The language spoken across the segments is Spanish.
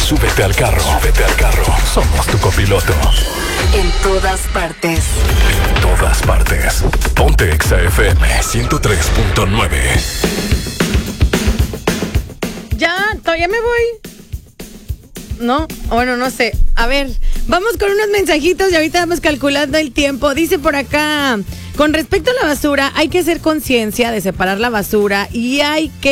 Súbete al carro. Somos tu copiloto. En todas partes. En todas partes. Ponte Exa FM 103.9. Ya me voy. No, bueno, no sé. A ver, vamos con unos mensajitos y ahorita vamos calculando el tiempo. Dice por acá, con respecto a la basura, hay que hacer conciencia de separar la basura y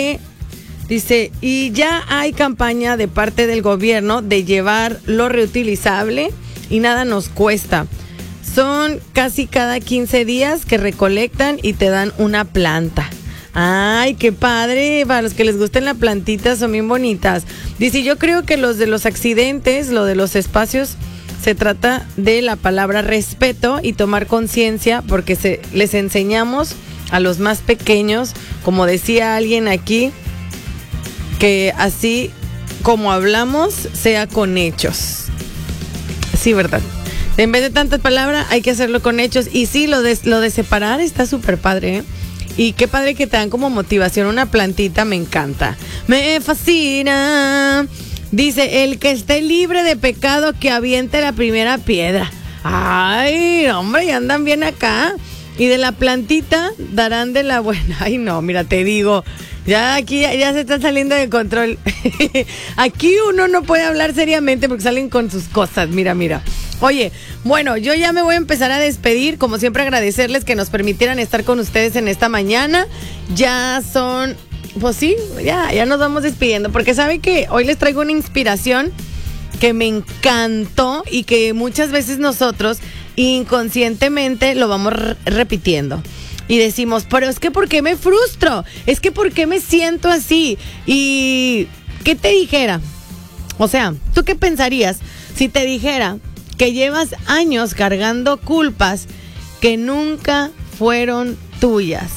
dice, y ya hay campaña de parte del gobierno de llevar lo reutilizable y nada nos cuesta. Son casi cada 15 días que recolectan y te dan una planta. Ay, qué padre, para los que les gusten las plantitas son bien bonitas. Dice, yo creo que los de los accidentes, lo de los espacios, se trata de la palabra respeto y tomar conciencia porque les enseñamos a los más pequeños, como decía alguien aquí, que así como hablamos, sea con hechos. Sí, ¿verdad? En vez de tantas palabras, hay que hacerlo con hechos. Y sí, lo de separar está súper padre, ¿eh? Y qué padre que te dan como motivación una plantita, me encanta. Me fascina. Dice, el que esté libre de pecado que aviente la primera piedra. Ay, hombre, ya andan bien acá. Y de la plantita darán de la buena. Ay, no, mira, te digo, ya aquí ya se está saliendo de control. Aquí uno no puede hablar seriamente porque salen con sus cosas, mira. Oye, bueno, yo ya me voy a empezar a despedir. Como siempre, agradecerles que nos permitieran estar con ustedes en esta mañana. Ya son, pues sí, ya nos vamos despidiendo. Porque sabe que hoy les traigo una inspiración que me encantó y que muchas veces nosotros inconscientemente lo vamos repitiendo. Y decimos, pero es que ¿por qué me frustro? Es que ¿por qué me siento así? Y ¿qué te dijera? O sea, ¿tú qué pensarías si te dijera que llevas años cargando culpas que nunca fueron tuyas?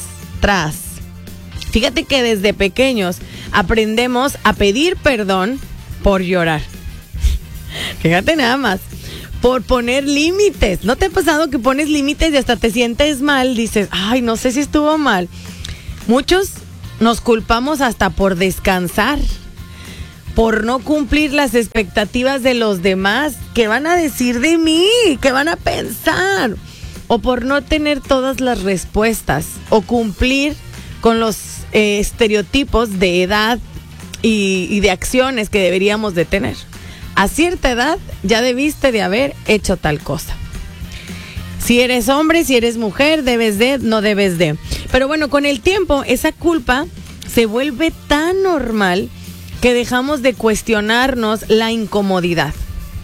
Fíjate que desde pequeños aprendemos a pedir perdón por llorar. Fíjate nada más. Por poner límites. ¿No te ha pasado que pones límites y hasta te sientes mal? Dices, ay, no sé si estuvo mal. Muchos nos culpamos hasta por descansar, por no cumplir las expectativas de los demás. ¿Qué van a decir de mí? ¿Qué van a pensar? O por no tener todas las respuestas o cumplir con los estereotipos de edad y de acciones que deberíamos de tener. A cierta edad ya debiste de haber hecho tal cosa. Si eres hombre, si eres mujer, debes de, no debes de. Pero bueno, con el tiempo esa culpa se vuelve tan normal que dejamos de cuestionarnos la incomodidad.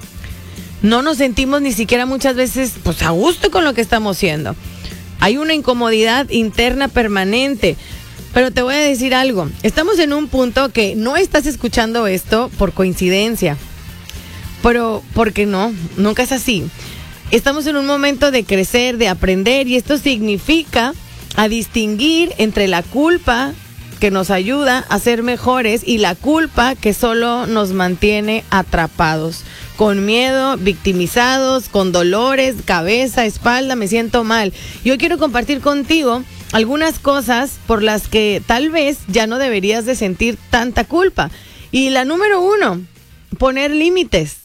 No nos sentimos ni siquiera muchas veces pues a gusto con lo que estamos haciendo. Hay una incomodidad interna permanente. Pero te voy a decir algo. Estamos en un punto que no estás escuchando esto por coincidencia. Pero, porque no, nunca es así. Estamos en un momento de crecer, de aprender, y esto significa a distinguir entre la culpa que nos ayuda a ser mejores y la culpa que solo nos mantiene atrapados, con miedo, victimizados, con dolores, cabeza, espalda, me siento mal. Yo quiero compartir contigo algunas cosas por las que tal vez ya no deberías de sentir tanta culpa. Y la número 1, poner límites.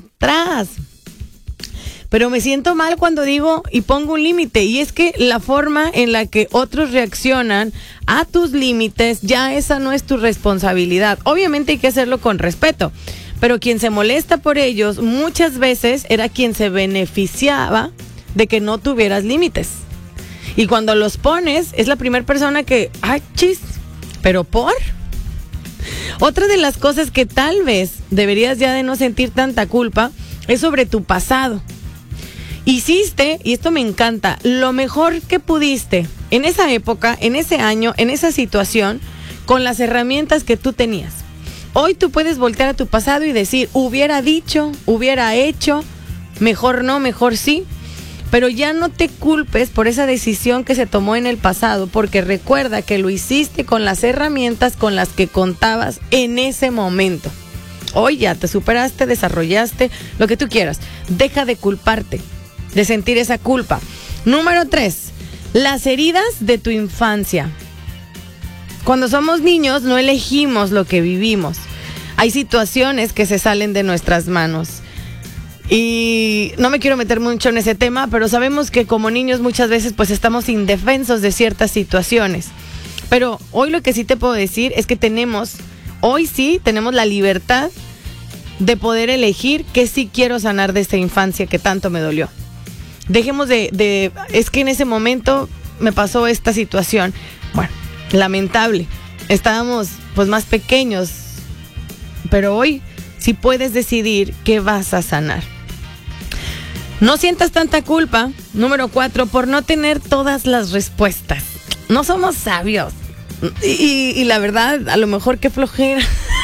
Pero me siento mal cuando digo y pongo un límite, y es que la forma en la que otros reaccionan a tus límites, ya esa no es tu responsabilidad. Obviamente hay que hacerlo con respeto, pero quien se molesta por ellos muchas veces era quien se beneficiaba de que no tuvieras límites. Y cuando los pones, es la primera persona que, ¡ay, chis! ¿Pero por? Otra de las cosas que tal vez deberías ya de no sentir tanta culpa es sobre tu pasado. Hiciste, y esto me encanta, lo mejor que pudiste en esa época, en ese año, en esa situación, con las herramientas que tú tenías. Hoy tú puedes voltear a tu pasado y decir, hubiera dicho, hubiera hecho, mejor no, mejor sí. Pero ya no te culpes por esa decisión que se tomó en el pasado, porque recuerda que lo hiciste con las herramientas con las que contabas en ese momento. Hoy ya te superaste, desarrollaste, lo que tú quieras. Deja de culparte, de sentir esa culpa. Número 3, las heridas de tu infancia. Cuando somos niños no elegimos lo que vivimos. Hay situaciones que se salen de nuestras manos. Y no me quiero meter mucho en ese tema, pero sabemos que como niños muchas veces pues estamos indefensos de ciertas situaciones. Pero hoy lo que sí te puedo decir es que hoy sí tenemos la libertad de poder elegir que sí quiero sanar de esta infancia que tanto me dolió. Dejemos es que en ese momento me pasó esta situación. Bueno, lamentable. Estábamos pues más pequeños, pero hoy sí puedes decidir qué vas a sanar. No sientas tanta culpa, número 4, por no tener todas las respuestas. No somos sabios. Y la verdad, a lo mejor qué flojera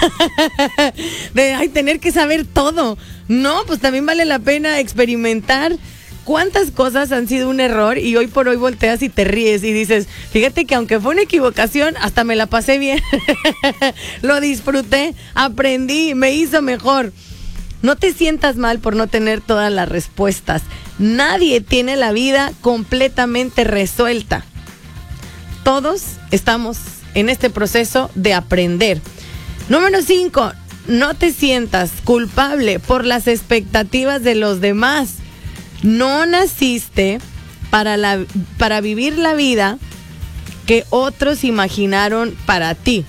de tener que saber todo. No, pues también vale la pena experimentar. ¿Cuántas cosas han sido un error y hoy por hoy volteas y te ríes y dices, fíjate que aunque fue una equivocación, hasta me la pasé bien, lo disfruté, aprendí, me hizo mejor? No te sientas mal por no tener todas las respuestas. Nadie tiene la vida completamente resuelta. Todos estamos en este proceso de aprender. Número 5, no te sientas culpable por las expectativas de los demás. No naciste para vivir la vida que otros imaginaron para ti.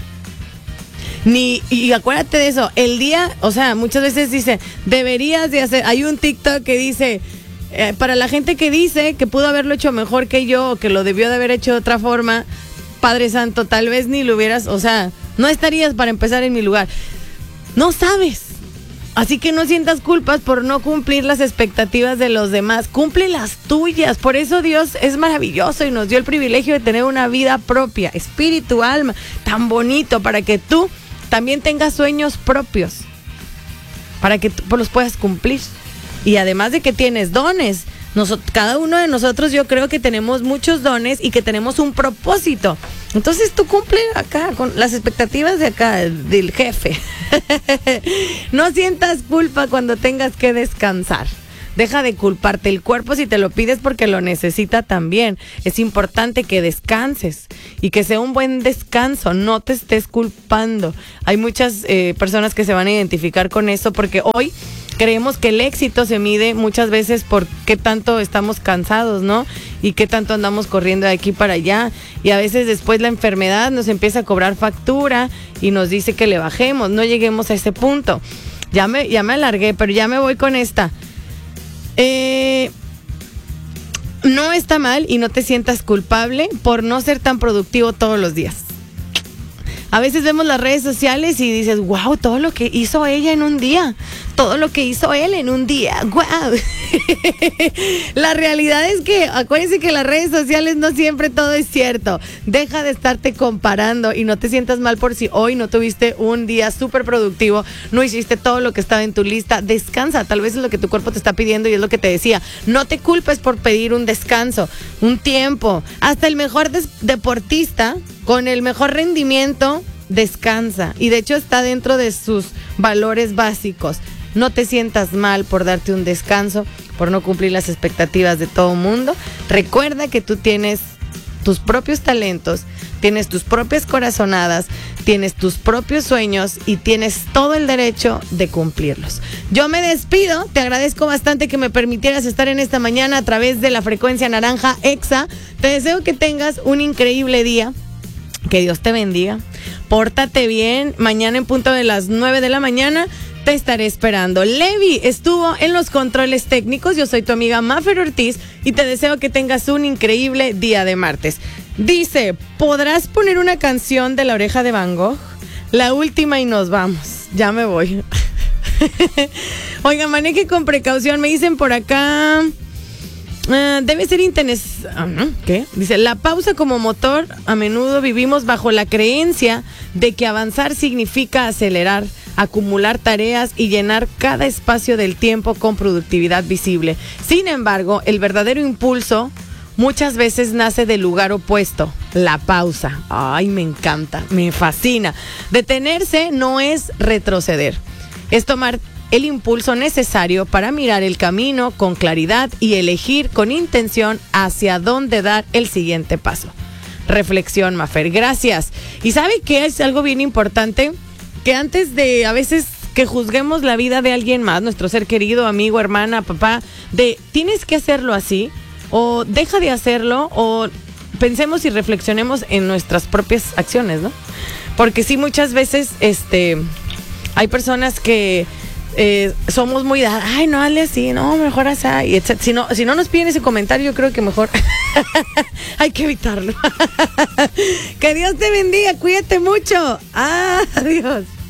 Y acuérdate de eso, muchas veces dice, deberías de hacer, hay un TikTok que dice, para la gente que dice que pudo haberlo hecho mejor que yo, o que lo debió de haber hecho de otra forma, Padre Santo, tal vez ni lo hubieras, no estarías para empezar en mi lugar. No sabes. Así que no sientas culpas por no cumplir las expectativas de los demás. Cumple las tuyas. Por eso Dios es maravilloso y nos dio el privilegio de tener una vida propia, espíritu, alma, tan bonito, para que tú también tengas sueños propios, para que tú los puedas cumplir. Y además de que tienes dones, cada uno de nosotros yo creo que tenemos muchos dones y que tenemos un propósito. Entonces tú cumple acá con las expectativas de acá, del jefe. No sientas culpa cuando tengas que descansar. Deja de culparte. El cuerpo, si te lo pides, porque lo necesita también. Es importante que descanses y que sea un buen descanso. No te estés culpando. Hay muchas personas que se van a identificar con eso, porque hoy creemos que el éxito se mide muchas veces por qué tanto estamos cansados, ¿no? Y qué tanto andamos corriendo de aquí para allá. Y a veces después la enfermedad nos empieza a cobrar factura y nos dice que le bajemos. No lleguemos a ese punto. Ya me alargué, pero ya me voy con esta. No está mal y no te sientas culpable por no ser tan productivo todos los días. A veces vemos las redes sociales y dices, wow, todo lo que hizo ella en un día, todo lo que hizo él en un día, wow. La realidad es que, acuérdense que las redes sociales no siempre todo es cierto. Deja de estarte comparando y no te sientas mal por si hoy no tuviste un día súper productivo, no hiciste todo lo que estaba en tu lista. Descansa, tal vez es lo que tu cuerpo te está pidiendo y es lo que te decía. No te culpes por pedir un descanso, un tiempo. Hasta el mejor deportista con el mejor rendimiento descansa, y de hecho está dentro de sus valores básicos. No te sientas mal por darte un descanso, por no cumplir las expectativas de todo mundo. Recuerda que tú tienes tus propios talentos, tienes tus propias corazonadas, tienes tus propios sueños y tienes todo el derecho de cumplirlos. Yo me despido, te agradezco bastante que me permitieras estar en esta mañana a través de la frecuencia naranja EXA. Te deseo que tengas un increíble día. Que Dios te bendiga. Pórtate bien. Mañana en punto de las 9 de la mañana te estaré esperando. Levi estuvo en los controles técnicos. Yo soy tu amiga Mafer Ortiz y te deseo que tengas un increíble día de martes. Dice, ¿podrás poner una canción de La Oreja de Van Gogh? La última y nos vamos. Ya me voy. Oiga, maneje con precaución. Me dicen por acá... debe ser ¿qué? Dice, la pausa como motor. A menudo vivimos bajo la creencia de que avanzar significa acelerar, acumular tareas y llenar cada espacio del tiempo con productividad visible. Sin embargo, el verdadero impulso muchas veces nace del lugar opuesto, la pausa. Ay, me encanta, me fascina. Detenerse no es retroceder, es tomar el impulso necesario para mirar el camino con claridad y elegir con intención hacia dónde dar el siguiente paso. Reflexión, Mafer. Gracias. ¿Y sabe qué es algo bien importante? que antes de a veces que juzguemos la vida de alguien más, nuestro ser querido, amigo, hermana, papá, de tienes que hacerlo así, o deja de hacerlo, o pensemos y reflexionemos en nuestras propias acciones, ¿no? Porque sí, muchas veces hay personas que somos muy, ay, no, hazle así, no, mejor así, y si no nos piden ese comentario, yo creo que mejor hay que evitarlo. Que Dios te bendiga, cuídate mucho. Adiós.